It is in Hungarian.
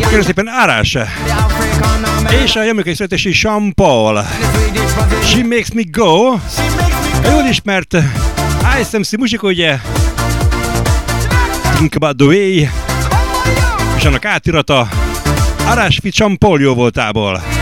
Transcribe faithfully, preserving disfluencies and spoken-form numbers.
Kérlek szépen Árás. És a jamaikai születési Sean Paul. She Makes Me Go. A jól ismert I S M C muzsika, ugye? Think About The Way. És annak átirata Árás fit Sean Paul jó voltából.